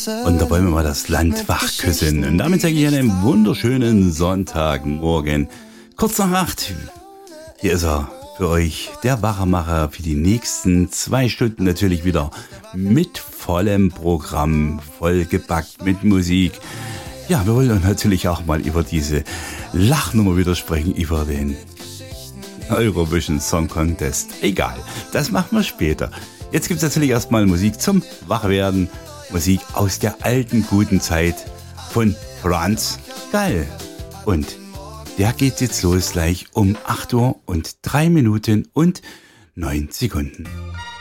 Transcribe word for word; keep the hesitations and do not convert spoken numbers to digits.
Und da wollen wir mal das Land wach küssen. Und damit sage ich einen wunderschönen Sonntagmorgen. Kurz nach acht. Hier ist er für euch, der Wachmacher für die nächsten zwei Stunden natürlich wieder mit vollem Programm, vollgepackt mit Musik. Ja, wir wollen natürlich auch mal über diese Lachnummer wieder sprechen, über den Eurovision Song Contest. Egal, das machen wir später. Jetzt gibt es natürlich erstmal Musik zum Wachwerden. Musik aus der alten guten Zeit von Franz Gall. Und der geht jetzt los gleich um acht Uhr und drei Minuten und neun Sekunden.